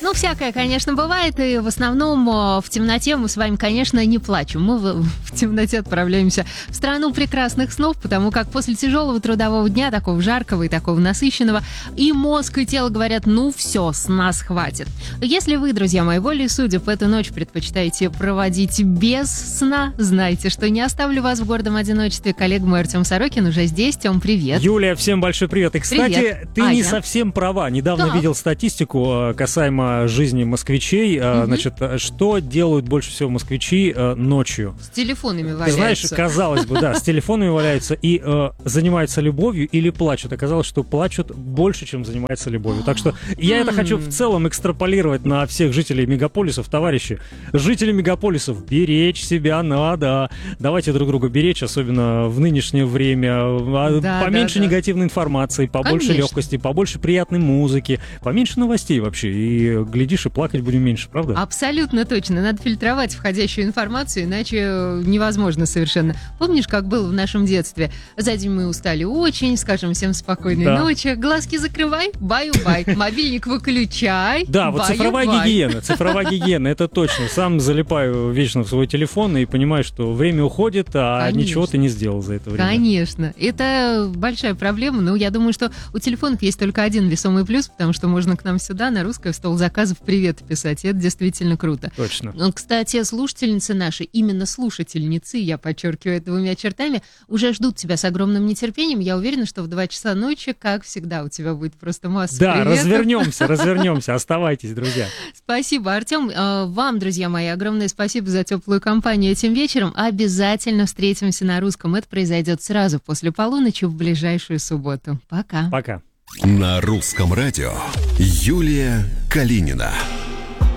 Ну, всякое, конечно, бывает, и в основном в темноте мы с вами, конечно, не плачем. Мы в темноте отправляемся в страну прекрасных снов, потому как после тяжелого трудового дня, такого жаркого и такого насыщенного, и мозг, и тело говорят, ну все, с нас хватит. Если вы, друзья мои, волей судеб эту ночь предпочитаете проводить без сна, знайте, что не оставлю вас в гордом одиночестве. Коллега мой Артем Сорокин уже здесь. Тем, привет. Юлия, всем большой привет. И, кстати, привет. ты не совсем права. Недавно видел статистику касаемо жизни москвичей. Значит, что делают больше всего москвичи ночью? С телефонами валяются. Ты знаешь, казалось бы, да, с телефонами валяются и занимаются любовью или плачут. Оказалось, что плачут больше, чем занимаются любовью. Так что я это хочу в целом экстраполировать на всех жителей мегаполисов. Товарищи, жители мегаполисов, беречь себя надо. Давайте друг друга беречь, особенно в нынешнее время. Поменьше негативной информации, побольше легкости, побольше приятной музыки, поменьше новостей вообще. И глядишь, и плакать будем меньше, правда? Абсолютно точно. Надо фильтровать входящую информацию, иначе невозможно совершенно. Помнишь, как было в нашем детстве? За день мы устали очень, скажем всем спокойной ночи. Глазки закрывай, баю-бай. Мобильник выключай. Да, вот цифровая гигиена, это точно. Сам залипаю вечно в свой телефон и понимаю, что время уходит, а ничего ты не сделал за это время. Конечно. Это большая проблема, но я думаю, что у телефонов есть только один весомый плюс, потому что можно к нам сюда, на русское, в стол заказов привет писать, и это действительно круто. Точно. Кстати, слушательницы наши, именно слушательницы, я подчеркиваю это двумя чертами, уже ждут тебя с огромным нетерпением. Я уверена, что в 2 часа ночи, как всегда, у тебя будет просто масса приветов. развернемся, оставайтесь, друзья. Спасибо, Артем. Вам, друзья мои, огромное спасибо за теплую компанию этим вечером. Обязательно встретимся на русском. Это произойдет сразу после полуночи в ближайшую субботу. Пока. Пока. На русском радио Юлия Калинина.